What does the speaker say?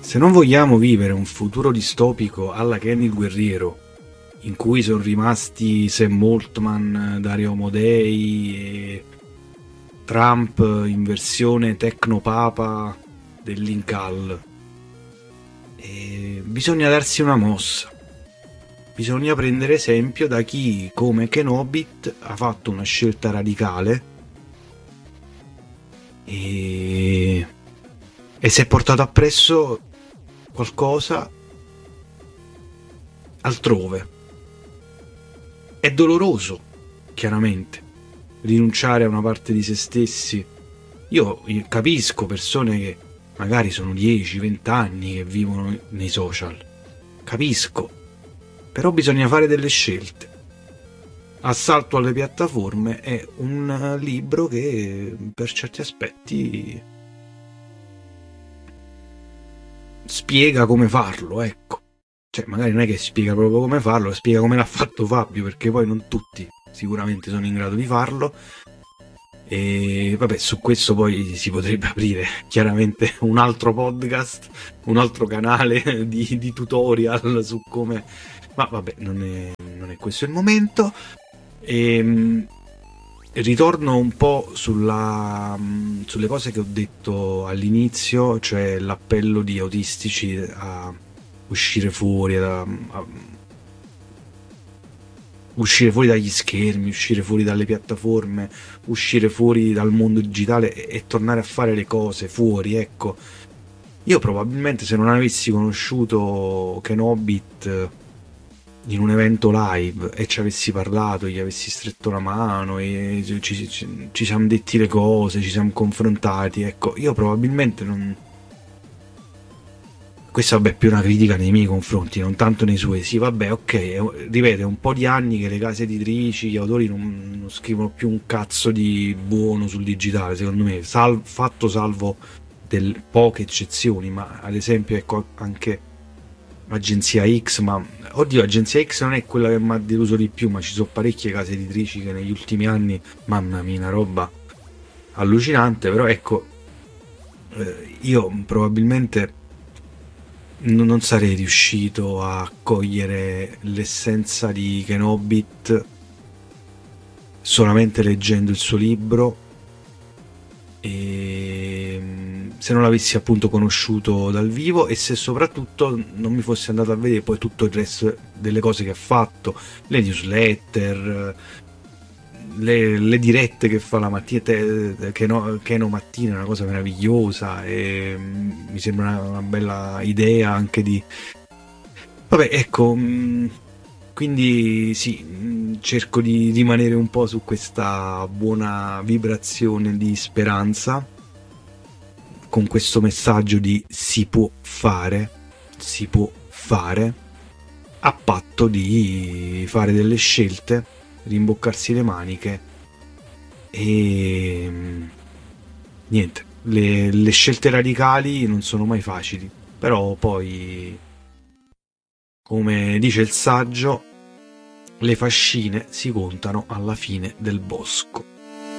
Se non vogliamo vivere un futuro distopico alla Ken il Guerriero, in cui sono rimasti Sam Altman, Dario Amodei e Trump in versione tecnopapa dell'Incal, bisogna darsi una mossa. Bisogna prendere esempio da chi, come Kenobit, ha fatto una scelta radicale e si è portato appresso qualcosa altrove. È doloroso, chiaramente, rinunciare a una parte di se stessi. Io capisco persone che magari sono 10-20 anni che vivono nei social. Capisco. Però bisogna fare delle scelte. Assalto alle piattaforme è un libro che per certi aspetti spiega come farlo, ecco. Cioè, magari non è che spiega proprio come farlo, spiega come l'ha fatto Fabio, perché poi non tutti sicuramente sono in grado di farlo. E vabbè, su questo poi si potrebbe aprire chiaramente un altro podcast, un altro canale di tutorial su come... Ma vabbè, non è questo il momento. Ritorno un po' sulle cose che ho detto all'inizio, cioè l'appello di autistici a uscire fuori, uscire fuori dagli schermi, uscire fuori dalle piattaforme, uscire fuori dal mondo digitale e tornare a fare le cose fuori, ecco. Io probabilmente, se non avessi conosciuto Kenobit in un evento live e ci avessi parlato, gli avessi stretto la mano e ci siamo detti le cose, ci siamo confrontati, ecco, io probabilmente non... Questa vabbè è più una critica nei miei confronti, non tanto nei suoi. Sì, vabbè, ok, ripeto, è un po' di anni che le case editrici, gli autori non scrivono più un cazzo di buono sul digitale, secondo me, fatto salvo delle poche eccezioni, ma ad esempio ecco anche Agenzia X, ma oddio, Agenzia X non è quella che mi ha deluso di più, ma ci sono parecchie case editrici che negli ultimi anni, mamma mia, una roba allucinante. Però ecco, io probabilmente non sarei riuscito a cogliere l'essenza di Kenobit solamente leggendo il suo libro, e se non l'avessi appunto conosciuto dal vivo, e se soprattutto non mi fossi andato a vedere poi tutto il resto delle cose che ha fatto, le newsletter, le dirette che fa la mattina, Keno mattina, è una cosa meravigliosa, e mi sembra una bella idea anche di... Vabbè, ecco, quindi sì, cerco di rimanere un po' su questa buona vibrazione di speranza, con questo messaggio di si può fare, a patto di fare delle scelte, rimboccarsi le maniche e niente, le scelte radicali non sono mai facili, però poi, come dice il saggio, le fascine si contano alla fine del bosco.